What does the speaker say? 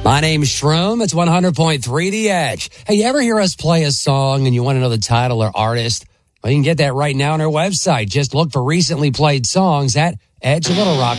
My name's Shroom. It's 100.3 The Edge. Hey, you ever hear us play a song and you want to know the title or artist? Well, you can get that right now on our website. Just look for recently played songs at Edge Little Rock.